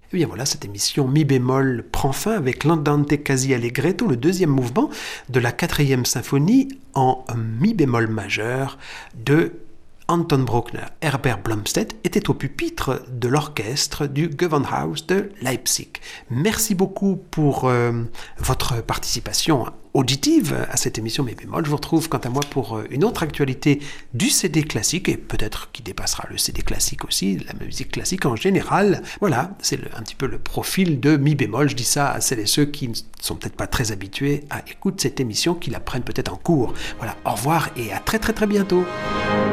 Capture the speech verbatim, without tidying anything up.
Et bien voilà, cette émission mi bémol prend fin avec l'Andante quasi allegretto, le deuxième mouvement de la quatrième symphonie en mi bémol majeur de Anton Bruckner. Herbert Blomstedt était au pupitre de l'orchestre du Gewandhaus de Leipzig. Merci beaucoup pour euh, votre participation auditive à cette émission mi bémol. Je vous retrouve quant à moi pour une autre actualité du C D classique et peut-être qui dépassera le C D classique aussi, la musique classique en général. Voilà, c'est le, un petit peu le profil de mi bémol. Je dis ça à celles et ceux qui ne sont peut-être pas très habitués à écouter cette émission, qui la prennent peut-être en cours. Voilà, au revoir et à très très très bientôt.